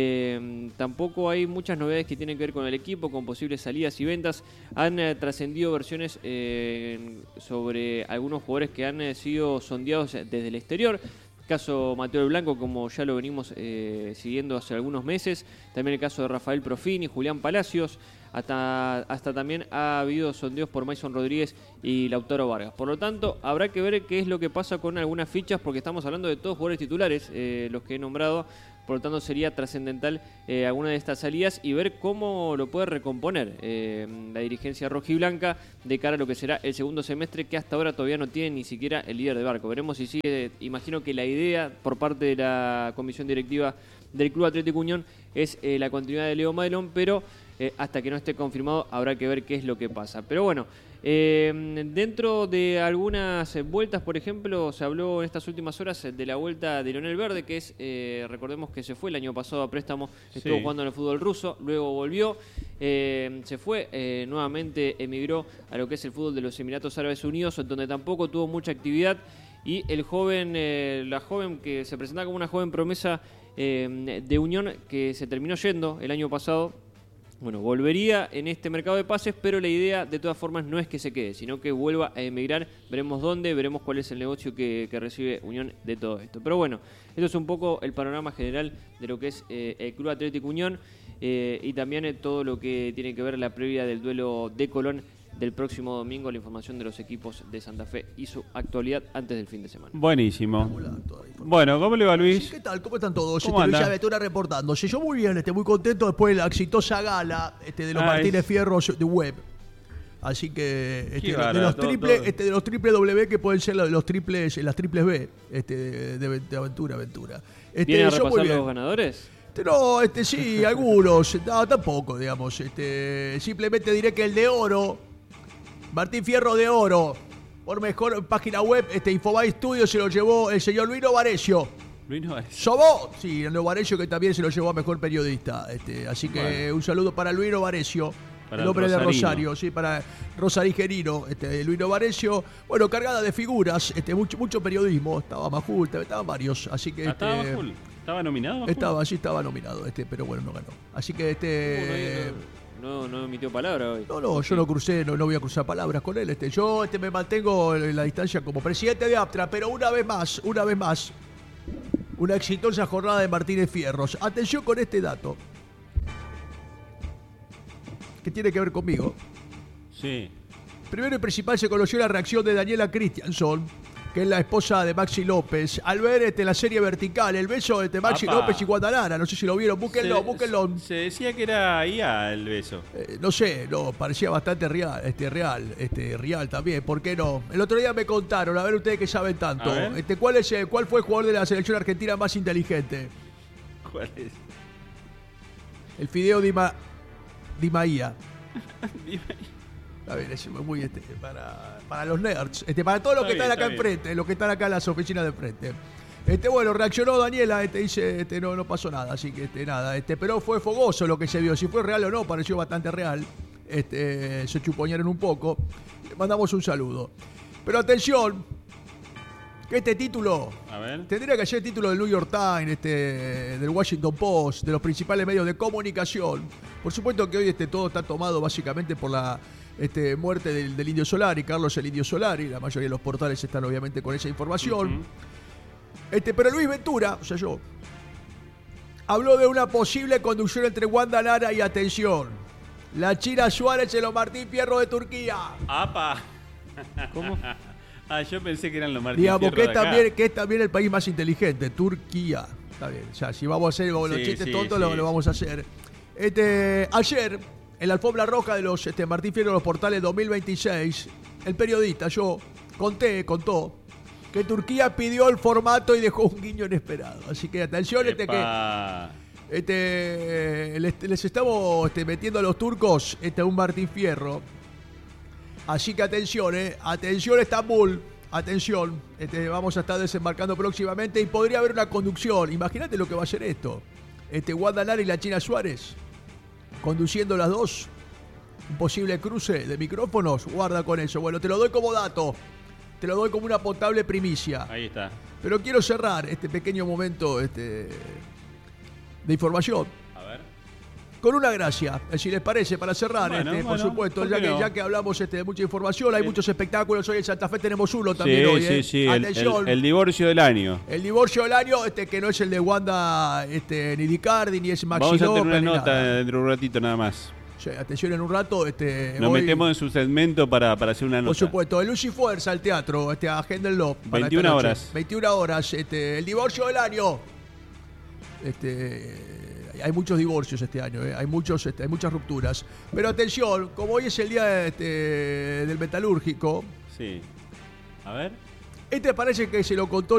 Tampoco hay muchas novedades que tienen que ver con el equipo, con posibles salidas y ventas. Han trascendido versiones sobre algunos jugadores que han sido sondeados desde el exterior. caso Mateo del Blanco, como ya lo venimos siguiendo hace algunos meses. También el caso de Rafael Profini, Julián Palacios. Hasta también ha habido sondeos por Mason Rodríguez y Lautaro Vargas. Por lo tanto, habrá que ver qué es lo que pasa con algunas fichas, porque estamos hablando de todos jugadores titulares, los que he nombrado. Por lo tanto, sería trascendental alguna de estas salidas y ver cómo lo puede recomponer la dirigencia rojiblanca de cara a lo que será el segundo semestre, que hasta ahora todavía no tiene ni siquiera el líder de barco. Veremos si sigue. Imagino que la idea por parte de la comisión directiva del Club Atlético Unión es la continuidad de Leo Madelón, pero hasta que no esté confirmado habrá que ver qué es lo que pasa. Pero bueno, dentro de algunas vueltas, por ejemplo, se habló en estas últimas horas de la vuelta de Leonel Verde, que es, recordemos que se fue el año pasado a préstamo, estuvo jugando en el fútbol ruso, luego volvió, se fue, nuevamente emigró a lo que es el fútbol de los Emiratos Árabes Unidos, donde tampoco tuvo mucha actividad, y el joven, la joven que se presentaba como una joven promesa de Unión, que se terminó yendo el año pasado. Bueno, volvería en este mercado de pases, pero la idea de todas formas no es que se quede, sino que vuelva a emigrar. Veremos dónde, veremos cuál es el negocio que recibe Unión de todo esto. Pero bueno, esto es un poco el panorama general de lo que es el Club Atlético Unión y también todo lo que tiene que ver la previa del duelo de Colón del próximo domingo, la información de los equipos de Santa Fe y su actualidad antes del fin de semana. Buenísimo. Bueno, ¿cómo le va, Luis? Sí, ¿qué tal? ¿Cómo están todos? ¿Cómo anda? Luis Aventura reportando. Yo muy bien, muy contento después de la exitosa gala de los Martínez Fierros de web. Así que de los triple W, que pueden ser los triples, las triples B, de Aventura. ¿Vienen a repasar los ganadores? No, sí, algunos. No, tampoco, digamos. Simplemente diré que el de oro, Martín Fierro de oro, por mejor página web, Infobae Studio, se lo llevó el señor Luis Novarecio. ¿Sobó? Sí, el Novarecio, que también se lo llevó a mejor periodista. Así que un saludo para Luis Novarecio, el hombre de Rosario, sí, para Rosarigerino, Luis Novarecio. Bueno, cargada de figuras, mucho periodismo. Estaba Majul, estaban varios. Así que ¿estaba Majul? ¿Estaba nominado? Estaba nominado, pero bueno, no ganó. Así que No emitió palabra hoy. No, yo no crucé, no voy a cruzar palabras con él. Yo me mantengo en la distancia como presidente de Aptra, pero una vez más, una exitosa jornada de Martínez Fierros. Atención con este dato, que tiene que ver conmigo. Sí. Primero y principal, se conoció la reacción de Daniela Christianson, que es la esposa de Maxi López, al ver la serie vertical, el beso de Maxi López y Guadalajara. No sé si lo vieron, búsquenlo. Se decía que era IA el beso. No sé, parecía bastante real, real también, ¿por qué no? El otro día me contaron, a ver ustedes que saben tanto, ¿cuál fue el jugador de la selección argentina más inteligente? ¿Cuál es? El Fideo Di Maía. A ver, es muy para los nerds, para todos los que están acá enfrente, los que están acá en las oficinas de enfrente. Bueno, reaccionó Daniela, dice, no pasó nada, así que nada, pero fue fogoso lo que se vio, si fue real o no, pareció bastante real. Se chupoñaron un poco. Le mandamos un saludo. Pero atención, que este título, tendría que ser el título del New York Times, del Washington Post, de los principales medios de comunicación. Por supuesto que hoy todo está tomado básicamente por la muerte del Indio Solari, Carlos el Indio Solari. La mayoría de los portales están obviamente con esa información. Pero Luis Ventura, o sea yo, habló de una posible conducción entre Wanda Nara y, atención, la China Suárez y los Martín Fierro de Turquía. ¡Apa! ¿Cómo? Yo pensé que eran los Martín Digamos Fierro que es también el país más inteligente, Turquía. Está bien, o sea, si vamos a hacer los chistes tontos, lo vamos a hacer. Ayer, en la alfombra roja de los Martín Fierro de los Portales 2026, el periodista contó que Turquía pidió el formato y dejó un guiño inesperado. Así que atención, les estamos metiendo a los turcos un Martín Fierro. Así que atención, atención Estambul, atención, vamos a estar desembarcando próximamente y podría haber una conducción. Imagínate lo que va a ser esto. Wanda Nara y la China Suárez conduciendo las dos, un posible cruce de micrófonos. Guarda con eso. Bueno, te lo doy como dato, te lo doy como una potable primicia. Ahí está. Pero quiero cerrar este pequeño momento de información. A ver. con una gracia, si les parece, para cerrar, Bueno, por supuesto, ¿por ya qué no? que hablamos de mucha información, hay muchos espectáculos, hoy en Santa Fe tenemos uno también hoy, Sí, Atención, el divorcio del año. el divorcio del año, que no es el de Wanda ni Dicardi, ni es Maxi Vamos a tener López, una ni nota nada. dentro de un ratito nada más. Sí, atención en un rato, Nos hoy, metemos en su segmento para hacer una nota. por supuesto, de Luz y Fuerza al teatro, a Hendel 21 horas. 21 horas, el divorcio del año. Hay muchos divorcios este año, hay muchas rupturas. Pero atención, como hoy es el día del metalúrgico, Sí. A ver. parece que se lo contó